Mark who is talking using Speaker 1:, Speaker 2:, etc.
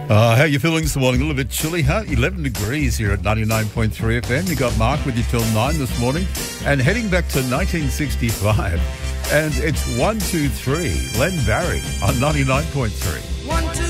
Speaker 1: How are you feeling this morning? A little bit chilly, huh? 11 degrees here at 99.3 FM. You got Mark with you till 9 this morning. And heading back to 1965. And it's 1, 2, 3. Len Barry on 99.3.
Speaker 2: 1, 2,